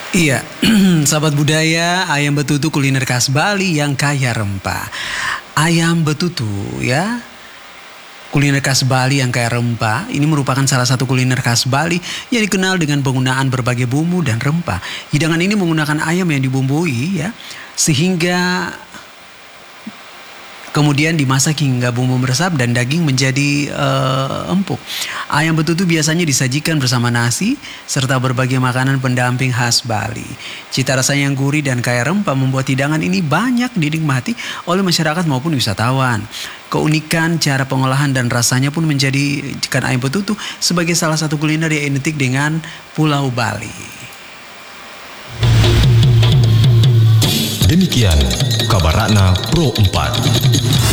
Iya, sahabat budaya, ayam betutu kuliner khas Bali yang kaya rempah. Ayam betutu ya, kuliner khas Bali yang kaya rempah, ini merupakan salah satu kuliner khas Bali yang dikenal dengan penggunaan berbagai bumbu dan rempah. Hidangan ini menggunakan ayam yang dibumbui ya, sehingga kemudian dimasak hingga bumbu meresap dan daging menjadi empuk. Ayam betutu biasanya disajikan bersama nasi serta berbagai makanan pendamping khas Bali. Cita rasanya yang gurih dan kaya rempah membuat hidangan ini banyak dinikmati oleh masyarakat maupun wisatawan. Keunikan cara pengolahan dan rasanya pun menjadikan ayam betutu sebagai salah satu kuliner yang identik dengan Pulau Bali. Demikian kabar Ratna Pro 4.